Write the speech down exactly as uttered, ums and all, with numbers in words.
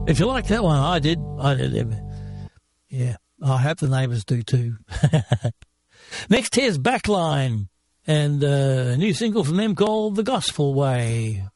If you like that one, I did. I did. Yeah, I hope the neighbours do too. Next, here's Backline and uh, a new single from them called The Gospel Way.